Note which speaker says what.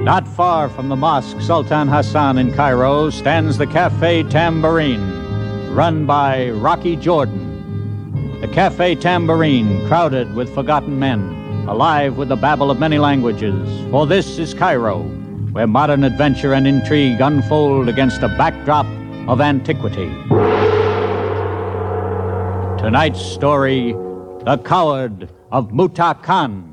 Speaker 1: Not far from the Mosque Sultan Hassan in Cairo stands the Cafe Tambourine, run by Rocky Jordan. The Cafe Tambourine, crowded with forgotten men, alive with the babble of many languages. For this is Cairo, where modern adventure and intrigue unfold against a backdrop of antiquity. Tonight's story, The Coward of Muta Khan.